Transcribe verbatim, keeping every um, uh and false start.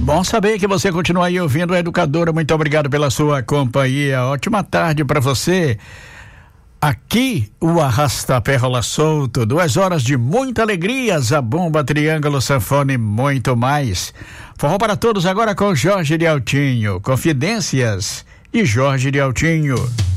Bom saber que você continua aí ouvindo a Educadora. Muito obrigado pela sua companhia. Ótima tarde para você. Aqui o Arrastapé rola solto, duas horas de muita alegria, zabumba, triângulo, sanfona e muito mais. Forró para todos agora com Jorge de Altinho, Confidências e Jorge de Altinho.